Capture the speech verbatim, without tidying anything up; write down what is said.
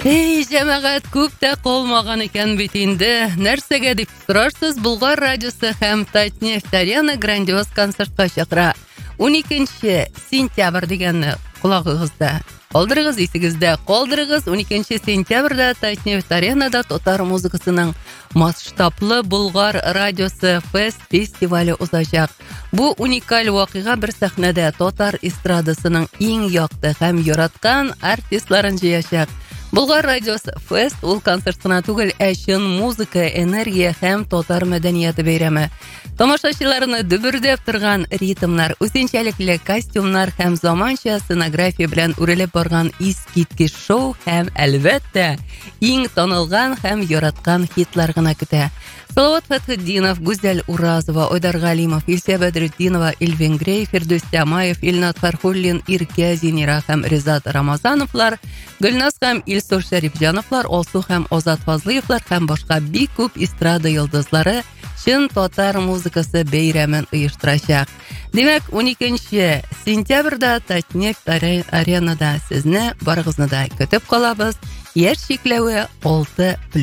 Эй, җәмәгать, күп тә калмаган икән бит инде. Нәрсәгә дип сорарсыз, Болгар радиосы һәм Татнефть Арена грандиоз концертка чакыра. уникенче сентябрь дигәнне колагыгызда калдырыгыз, исегездә калдырыгыз. уникенче сентябрьдә Татнефть Аренада татар музыкасының масштаблы Болгар радиосы фест фестивале узачак. Бу уникаль вакыйга бер сәхнәдә татар эстрадасының иң якты һәм яраткан артистларын җыячак. Болгар радиосы фест ул концерт кына түгел, ә чын музыка, энергия һәм татар мәдәнияте бәйрәме. Тамашачыларны дөбердәп торган ритмнар, үзенчәлекле костюмнар һәм заманча сценография белән үрелеп барган искиткеч шоу һәм әлбәттә иң танылган һәм яраткан хитлар гына көтә. Салават Фатхетдинов, Гүзәл Уразова, Айдар Галимов, Илсия Бәдретдинова, Илвин Грей, Фирдүс Тямаев, Илнат Фархуллин, Иркә Зинира һәм Ризат Рамазановлар, Гөлназ һәм Илсур Шәрифҗановлар, Алсу һәм Азат Фазлыевлар һәм башка бик күп эстрада йолдызлары чын татар музыкасы бәйрәмен оештырачак. Димәк, уникенче сентябрьдә Татнефть Аренада сезне барыгызны да көтеп калабыз. Яшь чикләве алты